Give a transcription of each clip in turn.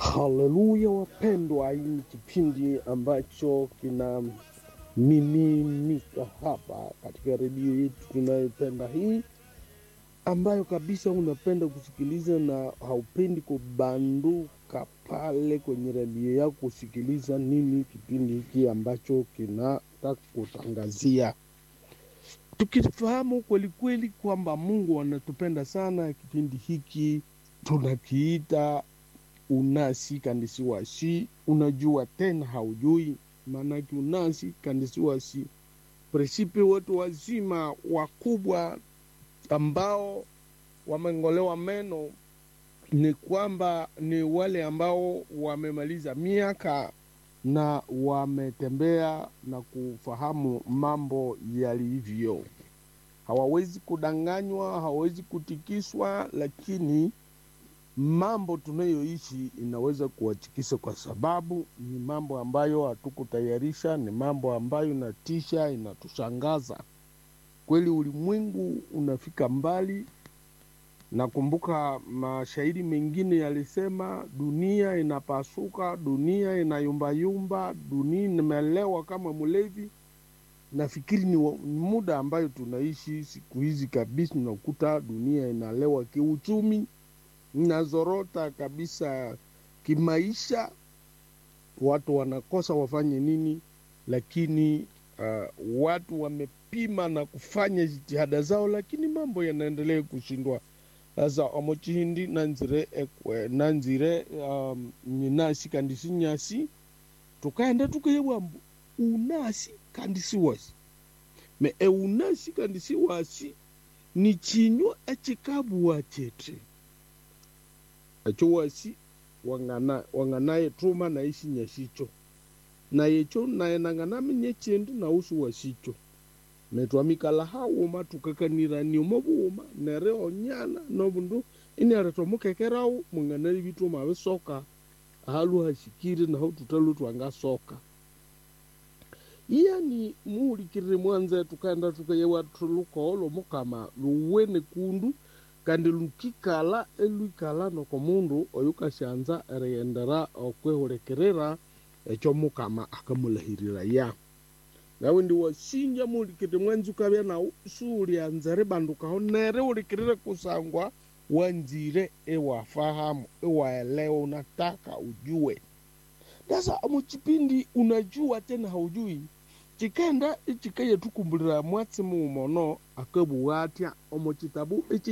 Haleluya wapendwa, hii ni kipindi ambacho kina miminika hapa katika redio yetu tunayopenda hii, ambayo kabisa unapenda kusikiliza na haupendi kubanduka pale kwenye redio yako kusikiliza nini kipindi hiki ambacho kinataka kutangazia. Tukifahamu kweli kweli kwamba Mungu anatupenda sana, kipindi hiki tunakiita unasi kandisi wasi. Unajua tena haujui, maanake unasi kandisi wasi presipe watu wazima wakubwa ambao wamengolewa meno, ni kwamba ni wale ambao wamemaliza miaka na wametembea na kufahamu mambo yalivyo. Hawawezi kudanganywa, hawawezi kutikiswa, lakini mambo tunayoishi inaweza kuwatikisa kwa sababu ni mambo ambayo hatukutayarisha, ni mambo ambayo inatisha, inatushangaza. Kweli ulimwengu unafika mbali. Nakumbuka mashairi mengine yalisema dunia inapasuka, dunia inayumbayumba, dunia imelewa kama mlevi. Nafikiri ni muda ambayo tunaishi siku hizi kabisa, unakuta dunia inalewa kiuchumi, inazorota kabisa kimaisha, watu wanakosa wafanye nini, lakini watu wamepima na kufanya jitihada zao, lakini mambo yanaendelea kushindwa. Sasa omochihindi nanzire ninasi kandisi nyasi, tukaenda tukayewa unasi kandisi wasi. Me unasi kandisi wasi ni chinyo echikabu wachete. Echo wasi wanganaye truma na isi nyashicho. Na yecho na enanganami nyechendu na usu wasicho. Metuamikala hauma tukakanira ni umabuuma nereo nyana nobundu ini aratomuke kerau munganari vitu mawe soka halu hashikiri na hau tutalu tuanga soka. Yani muhulikiri mwanze tukaenda tukayewa tuluko olo mukama luwene kundu kandi lukikala eluikala noko mundu oyuka shanza ereyendera okwehorekerera echo mukama akamulahirira ya. Nawe ndi wasinja mulikiri mwanzu kabya na usuri anzare banduka honere ulikirire kusangwa wanzire ewafahamu ewaelewa unataka ujue. Sasa muchipindi unajua tena haujui, chikenda ichikaye tukumbulira mwatsi mumono akabuwatia omochitabu ichi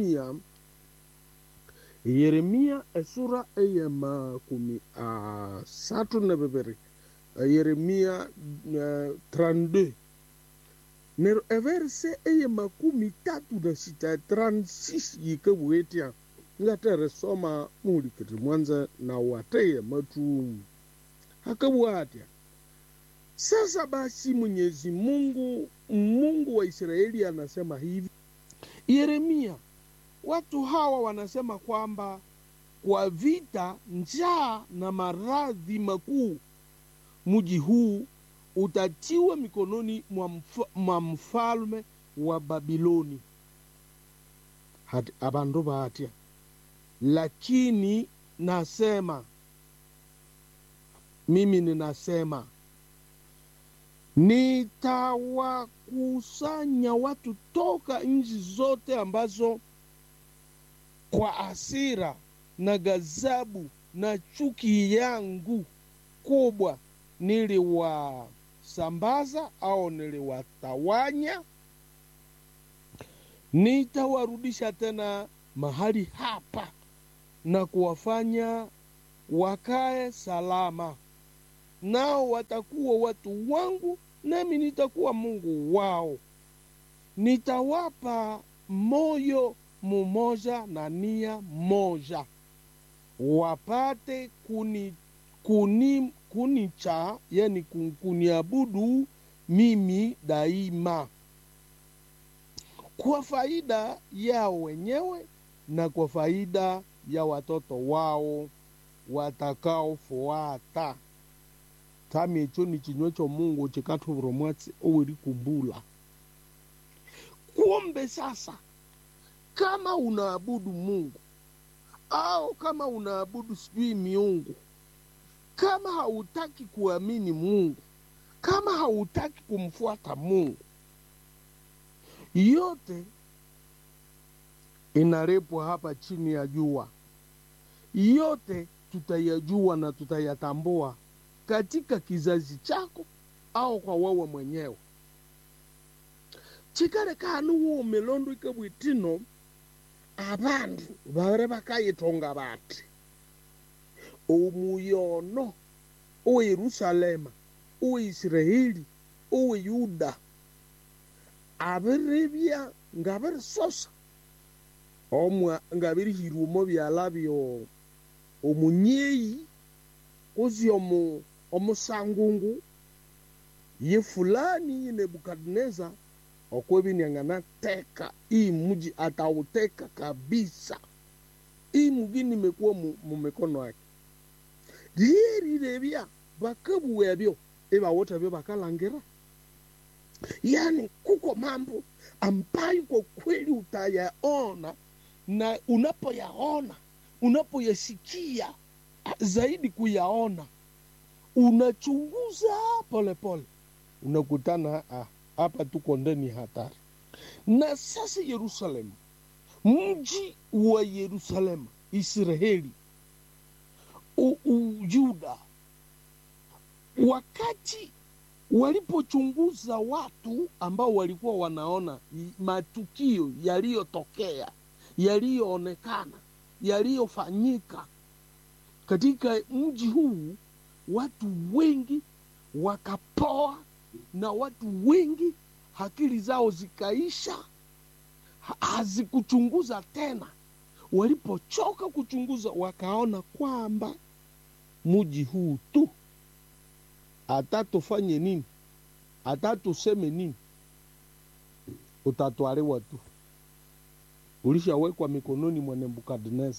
Yeremia esura eyema kumi satu na beberi. Yeremia 32 nero everse eyema kumi tatu na sita 36 yikabuwetia ngatere soma mulikiri mwanza na wateye matu hakabuwatia. Sasa basi Mwenyezi Mungu wa Israeli anasema hivi, Yeremia, watu hawa wanasema kwamba kwa vita, njaa na maradhi makuu mji huu utatiwa mikononi mwa mfalme wa Babiloni. Abandu batia. Lakini mimi ninasema nitawakusanya watu toka nchi zote ambazo kwa hasira na ghadhabu na chuki yangu kubwa niliwasambaza au niliwatawanya. Nitawarudisha tena mahali hapa na kuwafanya wakae salama. Nao watakuwa watu wangu, nami nitakuwa Mungu wao. Nitawapa moyo mmoja na nia moja, wapate kunicha, yani kuniabudu mimi daima, kwa faida yao wenyewe na kwa faida ya watoto wao watakaofuata. Tami echo ni chinywecho Mungu chikatuvuro mwatsi oweri kumbula. Kumbe sasa, kama unaabudu Mungu au kama unaabudu sijui miungu, kama hautaki kuamini Mungu, kama hautaki kumfuata Mungu, yote inarepwa hapa chini ya jua. Yote tutayajua na tutayatambua katika kizazi chako au kwa wewe mwenyewe. Chikare kanu wo melondo ikabwitino abandu bare bakayitonga bati umuyono o Yerusalema o Israeli o Yuda aberebya ngabere sosa omwa ngabere hirumo byalabyo omunyeyi kozi omusangungu ye fulani Nebukadneza okwebinyangana teka hii mji, atauteka kabisa. Hii mgini mekuwa mumikono wake. Rieri rebia bakabu webyo eba wote byo bakalangira. Yani kuko mambo ambayo kwa kweli utayaona, na unapoyaona, unapoyasikia zaidi kuyaona, unachunguza pole pole, unakutana hapa tuko ndani hatari. Na sasa Yerusalemu, mji wa Yerusalemu, Israeli, Yuda, wakati walipochunguza watu ambao walikuwa wanaona matukio yaliyotokea, yaliyoonekana, yaliyofanyika katika mji huu, watu wengi wakapoa, na watu wengi akili zao zikaisha, hazikuchunguza tena. Walipochoka kuchunguza, wakaona kwamba mji huu tu atatufanye nini, atatuseme nini, utatwaliwa tu, ulishawekwa mikononi mwa Nebukadneza,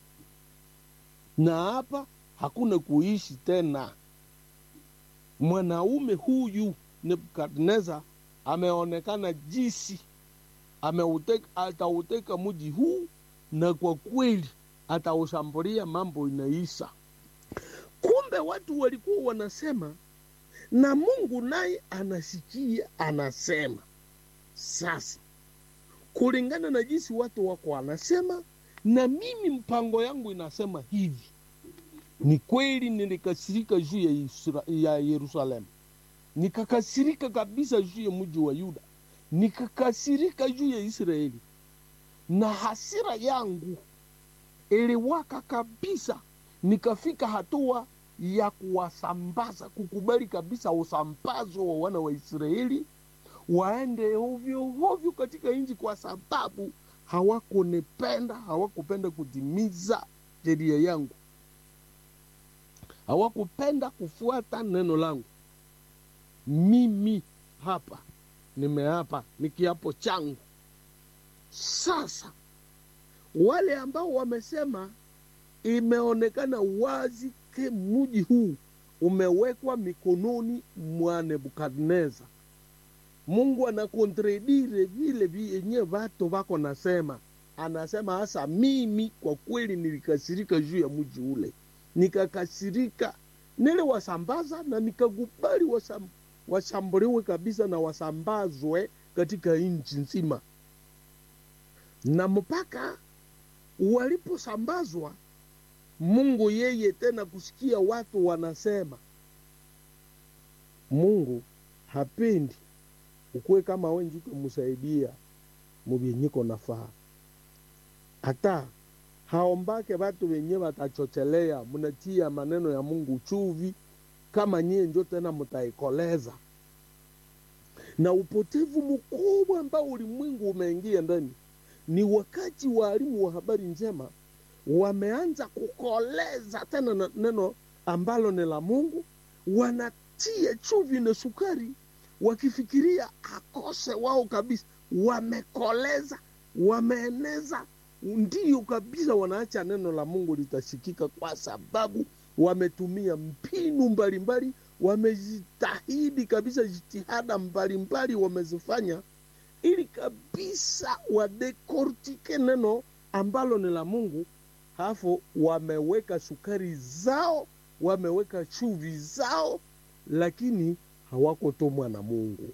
na hapa hakuna kuishi tena. Mwanaume huyu Nebukadneza ameonekana jinsi atauteka mji huu, na kwa kweli ataushambulia, mambo inaisha. Kumbe watu walikuwa wanasema, na Mungu naye anasikia, anasema. Sasa kulingana na jinsi watu wako wanasema, na mimi mpango yangu inasema hivi. Ni kweli nilikasirika juu ya Yerusalemu, nikakasirika kabisa juu ya mji wa Yuda, nikakasirika juu ya Israeli, na hasira yangu iliwaka kabisa. Nikafika hatua ya kuwasambaza, kukubali kabisa usambazo wa wana wa Israeli waende ovyo ovyo katika nchi, kwa sababu hawakunipenda, hawakupenda kutimiza sheria yangu, hawakupenda kufuata neno langu. Mimi hapa nimeapa, ni kiapo changu. Sasa wale ambao wamesema imeonekana wazi ke mji huu umewekwa mikononi mwa Nebukadneza, Mungu anakontredire vile vyenye watu wako nasema. Anasema hasa mimi kwa kweli nilikasirika juu ya mji ule, nikakasirika, niliwasambaza na nikakubali washambuliwe kabisa na wasambazwe katika nchi nzima. Na mpaka waliposambazwa, Mungu yeye tena kusikia watu wanasema, Mungu hapendi ukue kama wengi kumsaidia mubyenyiko nafaa. Hata haombake watu wenye watachochelea, munatia maneno ya Mungu chuvi, kama nyie ndio tena mutaikoleza. Na upotevu mkubwa ambao ulimwengu umeingia ndani ni wakati walimu wa habari njema wameanza kukoleza tena na neno ambalo ni la Mungu, wanatia chuvi na sukari wakifikiria akose wao kabisa. Wamekoleza, wameeneza, ndiyo kabisa wanaacha neno la Mungu litashikika, kwa sababu wametumia mpinu mbalimbali, wamejitahidi kabisa, jitihada mbalimbali wamezifanya ili kabisa wadekortike neno ambalo ni la Mungu, hafu wameweka sukari zao, wameweka chumvi zao, lakini hawakutumwa na Mungu.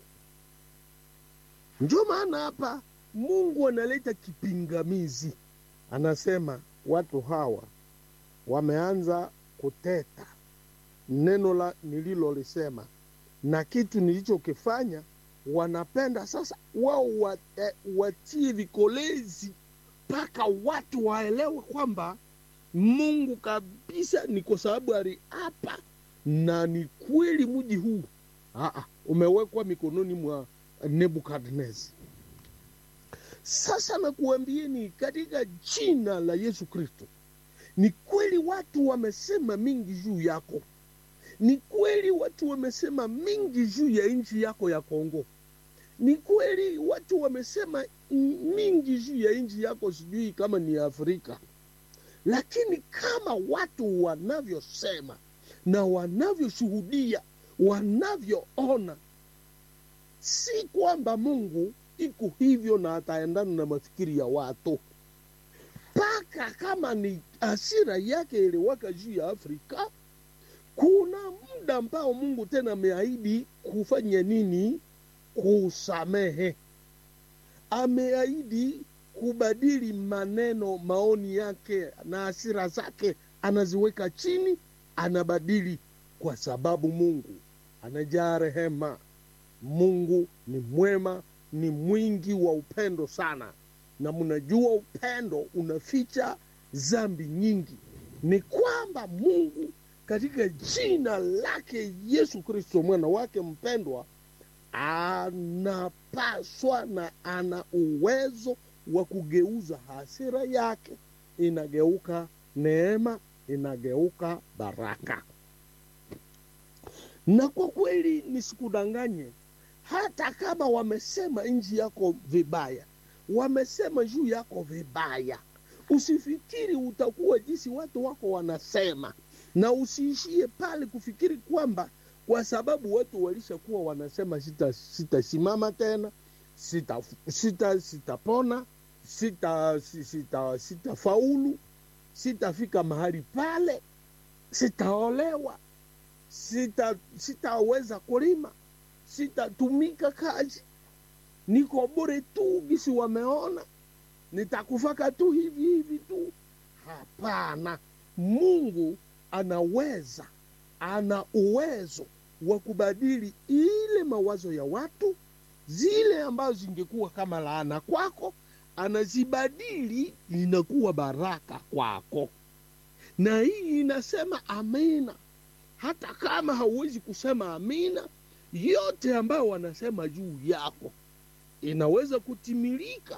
Ndio maana hapa Mungu analeta kipingamizi. Anasema watu hawa wameanza kuteta neno nililolisema na kitu nilichokifanya, wanapenda sasa wao watie vikolezi mpaka watu waelewe kwamba Mungu kabisa ni kwa sababu aliapa na ni kweli mji huu umewekwa mikononi mwa Nebukadneza. Sasa nakuambieni katika jina la Yesu Kristo, ni kweli watu wamesema mingi juu yako. Ni kweli watu wamesema mingi juu ya nchi yako ya Kongo. Ni kweli watu wamesema mingi juu ya nchi yako, sijui kama ni Afrika. Lakini kama watu wanavyosema na wanavyoshuhudia, wanavyoona, si kwamba Mungu iko hivyo na ataendana na mafikiri ya watu. Paka kama ni hasira yake iliwaka juu ya Afrika, kuna muda ambao Mungu tena ameahidi kufanya nini? Kusamehe. Ameahidi kubadili maneno, maoni yake na hasira zake anaziweka chini, anabadili, kwa sababu Mungu anajaa rehema. Mungu ni mwema, ni mwingi wa upendo sana. Na mnajua upendo unaficha dhambi nyingi. Ni kwamba Mungu katika jina lake Yesu Kristo mwana wake mpendwa, anapaswa na ana uwezo wa kugeuza hasira yake inageuka neema, inageuka baraka. Na kwa kweli nisikudanganye, hata kama wamesema nchi yako vibaya, wamesema juu yako vibaya, usifikiri utakuwa jinsi watu wako wanasema. Na usiishie pale kufikiri kwamba kwa sababu watu walishakuwa wanasema sitasimama tena, sitapona, sitafaulu, sitafika mahali pale, sitaolewa, sitaweza kulima, sitatumika kazi, niko bure tu gisi wameona, nitakufaka tu hivi tu. Hapana. Mungu anaweza, ana uwezo wa kubadili ile mawazo ya watu, zile ambazo zingekuwa kama laana kwako, anazibadili inakuwa baraka kwako. Na hii inasema amina. Hata kama hauwezi kusema amina, yote ambayo wanasema juu yako inaweza kutimilika.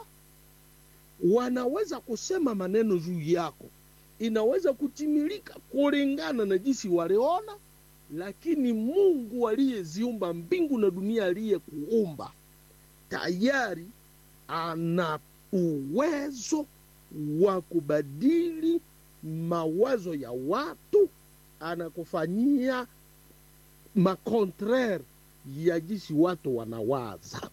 Wanaweza kusema maneno juu yako, inaweza kutimilika kulingana na jinsi waliona, lakini Mungu aliyeziumba mbingu na dunia, aliyekuumba, tayari ana uwezo wa kubadili mawazo ya watu, anakufanyia makontrere ya jinsi watu wanawaza.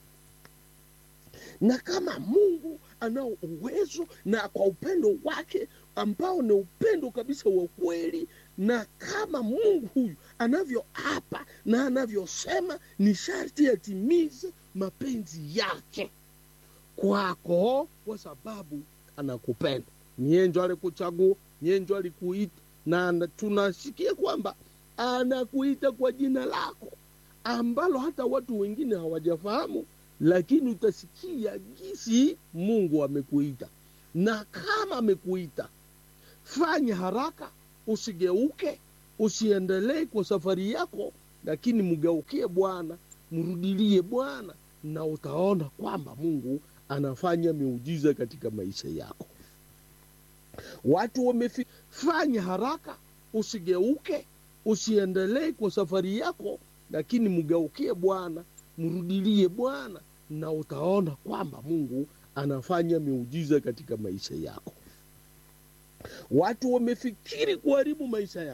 Na kama Mungu anao uwezo, na kwa upendo wake ambao ni upendo kabisa wa kweli, na kama Mungu huyu anavyoapa na anavyosema, ni sharti atimize mapenzi yake kwako, kwa sababu anakupenda. Niye ndio alikuchagua, niye ndio alikuita, na tunasikia kwamba anakuita kwa jina lako ambalo hata watu wengine hawajafahamu, lakini utasikia jinsi Mungu amekuita. Na kama amekuita, fanya haraka, usigeuke, usiendelee kwa safari yako, lakini mgeukie Bwana, mrudilie Bwana, na utaona kwamba Mungu anafanya miujiza katika maisha yako. Watu wamefanya haraka, usigeuke, usiendelee kwa safari yako, lakini mgeukie Bwana, mrudilie Bwana, na utaona kwamba Mungu anafanya miujiza katika maisha yako. Watu wamefikiri kuharibu maisha yako.